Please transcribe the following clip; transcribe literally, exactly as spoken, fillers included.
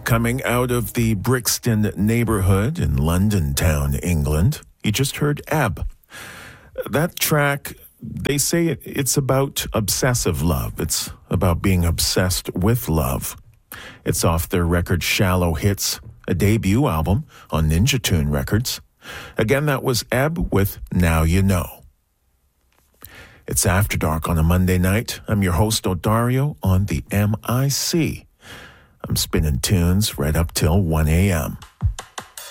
Coming out of the Brixton neighborhood in London Town, England, you just heard Ebb. That track, they say it, it's about obsessive love. It's about being obsessed with love. It's off their record Shallow Hits, a debut album on Ninja Tune Records. Again, that was Ebb with Now You Know. It's After Dark on a Monday night. I'm your host, Odario, on the M I C. I'm spinning tunes right up till one a.m.